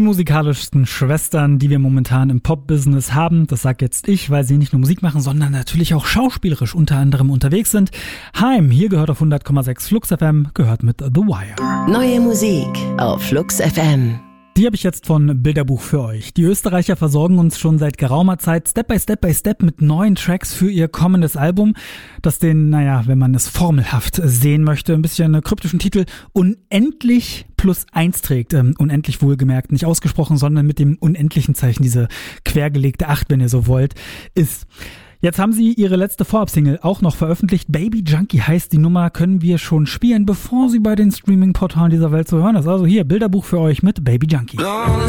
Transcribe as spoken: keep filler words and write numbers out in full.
musikalischsten Schwestern, die wir momentan im Pop-Business haben. Das sag jetzt ich, weil sie nicht nur Musik machen, sondern natürlich auch schauspielerisch unter anderem unterwegs sind. Heim, hier gehört auf hundert Komma sechs Flux F M, gehört mit The Wire. Neue Musik auf Flux F M. Die habe ich jetzt von Bilderbuch für euch. Die Österreicher versorgen uns schon seit geraumer Zeit Step by Step by Step mit neuen Tracks für ihr kommendes Album, das den, naja, wenn man es formelhaft sehen möchte, ein bisschen kryptischen Titel Unendlich plus eins trägt. Ähm, unendlich wohlgemerkt, nicht ausgesprochen, sondern mit dem unendlichen Zeichen, diese quergelegte acht, wenn ihr so wollt, ist. Jetzt haben sie ihre letzte Vorab-Single auch noch veröffentlicht. Baby Junkie heißt die Nummer, können wir schon spielen, bevor sie bei den Streaming-Portalen dieser Welt zu hören ist. Also hier, Bilderbuch für euch mit Baby Junkie.